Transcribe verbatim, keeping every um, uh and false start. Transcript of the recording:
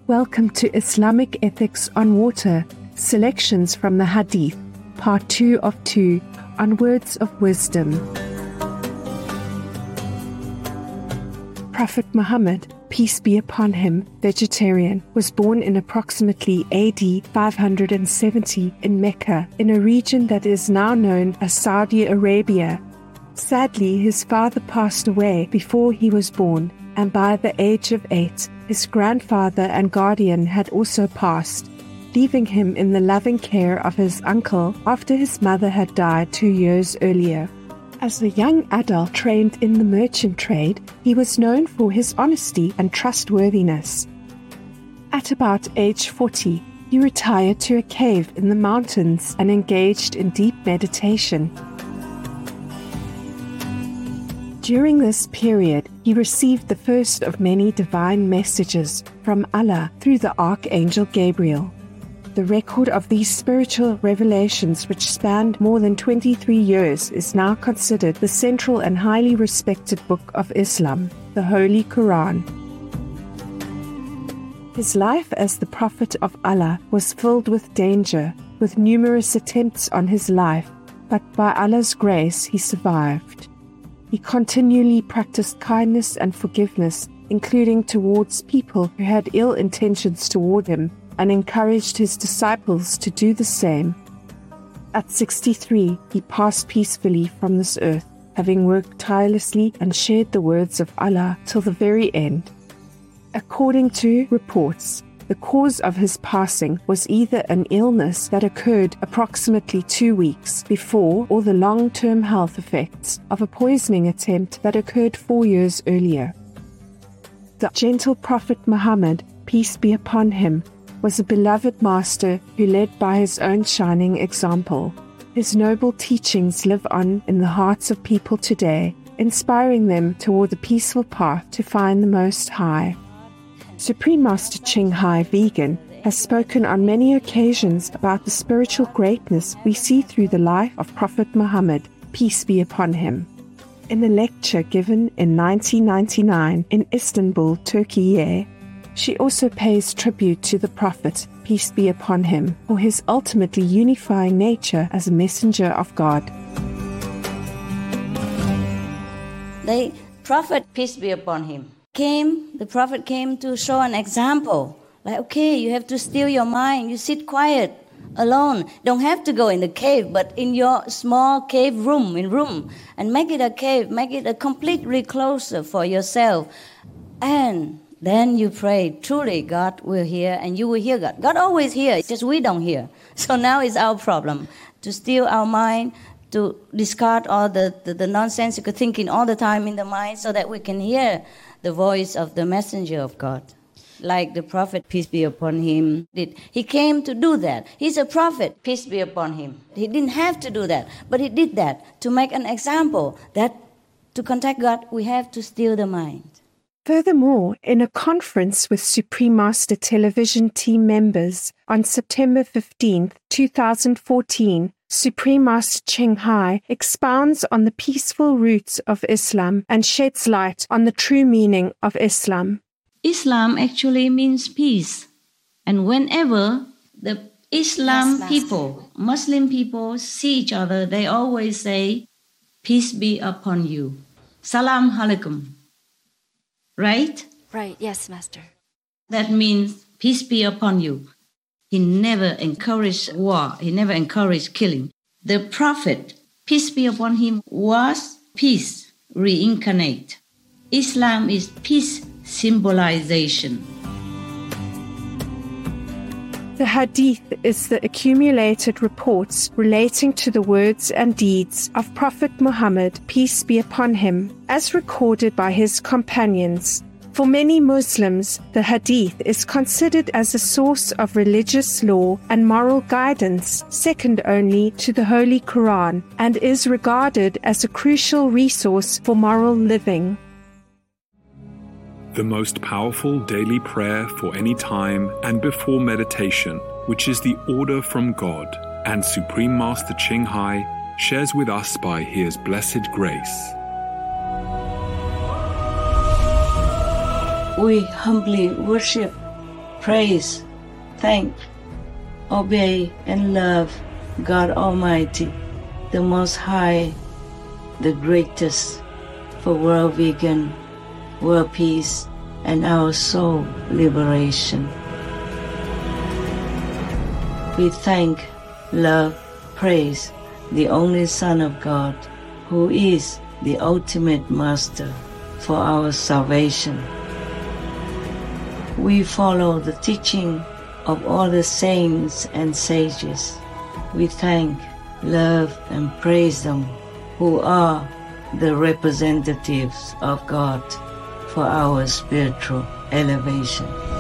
Welcome to Islamic Ethics on Water, selections from the Hadith, part two of two, on words of wisdom. Prophet Muhammad, peace be upon him, vegetarian, was born in approximately A D five hundred seventy in Mecca, in a region that is now known as Saudi Arabia. Sadly, his father passed away before he was born, and by the age of eight, his grandfather and guardian had also passed, leaving him in the loving care of his uncle after his mother had died two years earlier. As a young adult trained in the merchant trade, he was known for his honesty and trustworthiness. At about age forty, he retired to a cave in the mountains and engaged in deep meditation. During this period, he received the first of many divine messages from Allah through the Archangel Gabriel. The record of these spiritual revelations, which spanned more than twenty-three years, is now considered the central and highly respected book of Islam, the Holy Quran. His life as the Prophet of Allah was filled with danger, with numerous attempts on his life, but by Allah's grace he survived. He continually practiced kindness and forgiveness, including towards people who had ill intentions toward him, and encouraged his disciples to do the same. At sixty-three, he passed peacefully from this earth, having worked tirelessly and shared the words of Allah till the very end. According to reports, the cause of his passing was either an illness that occurred approximately two weeks before or the long-term health effects of a poisoning attempt that occurred four years earlier. The gentle Prophet Muhammad, peace be upon him, was a beloved master who led by his own shining example. His noble teachings live on in the hearts of people today, inspiring them toward the peaceful path to find the Most High. Supreme Master Ching Hai Vegan has spoken on many occasions about the spiritual greatness we see through the life of Prophet Muhammad, peace be upon him. In a lecture given in nineteen ninety-nine in Istanbul, Turkey, she also pays tribute to the Prophet, peace be upon him, for his ultimately unifying nature as a messenger of God. The Prophet, peace be upon him, came, the Prophet came to show an example. Like, okay, you have to still your mind. You sit quiet, alone. Don't have to go in the cave, but in your small cave room, in room, and make it a cave, make it a completely closer for yourself. And then you pray, truly God will hear, and you will hear God. God always hears, just we don't hear. So now it's our problem, to still our mind, to discard all the, the, the nonsensical thinking all the time in the mind so that we can hear the voice of the messenger of God. Like the Prophet, peace be upon him, did. He came to do that. He's a prophet, peace be upon him. He didn't have to do that, but he did that to make an example that to contact God, we have to still the mind. Furthermore, in a conference with Supreme Master Television team members on September fifteenth, twenty fourteen, Supreme Master Ching Hai expounds on the peaceful roots of Islam and sheds light on the true meaning of Islam. Islam actually means peace. And whenever the Islam yes, people, Muslim people see each other, they always say, peace be upon you. Salam alaikum. Right? Right, yes, Master. That means peace be upon you. He never encouraged war. He never encouraged killing. The Prophet, peace be upon him, was peace reincarnate. Islam is peace symbolization. The Hadith is the accumulated reports relating to the words and deeds of Prophet Muhammad, peace be upon him, as recorded by his companions. For many Muslims, the Hadith is considered as a source of religious law and moral guidance, second only to the Holy Quran, and is regarded as a crucial resource for moral living. The most powerful daily prayer for any time and before meditation, which is the order from God, and Supreme Master Ching Hai shares with us by His blessed grace. We humbly worship praise, thank, obey, and love God Almighty, the Most High, the greatest, for world vegan, world peace, and our soul liberation. We thank, love, praise the only Son of God, who is the ultimate Master for our salvation. We follow the teaching of all the saints and sages. We thank, love, and praise them who are the representatives of God for our spiritual elevation.